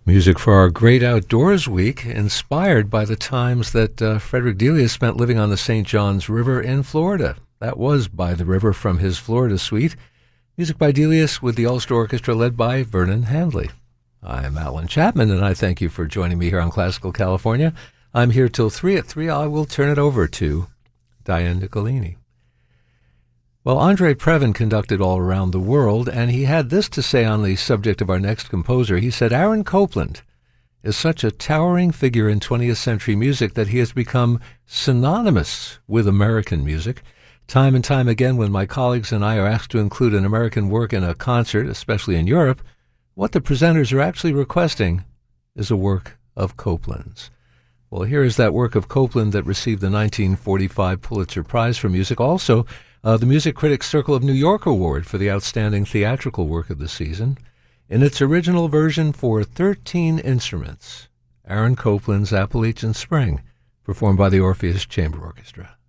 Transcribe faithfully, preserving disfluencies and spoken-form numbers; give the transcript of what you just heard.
Music for our Great Outdoors Week, inspired by the times that uh, Frederick Delius spent living on the Saint Johns River in Florida. That was By the River from his Florida suite. Music by Delius with the Ulster Orchestra led by Vernon Handley. I'm Alan Chapman, and I thank you for joining me here on Classical California. I'm here till three. At three, I will turn it over to Diane Nicolini. Well, Andre Previn conducted all around the world, and he had this to say on the subject of our next composer. He said, Aaron Copland is such a towering figure in twentieth century music that he has become synonymous with American music. Time and time again, when my colleagues and I are asked to include an American work in a concert, especially in Europe, what the presenters are actually requesting is a work of Copland's. Well, here is that work of Copland that received the nineteen forty-five Pulitzer Prize for Music. Also, Uh, the Music Critics Circle of New York Award for the Outstanding Theatrical Work of the Season. In its original version for thirteen instruments, Aaron Copland's Appalachian Spring, performed by the Orpheus Chamber Orchestra.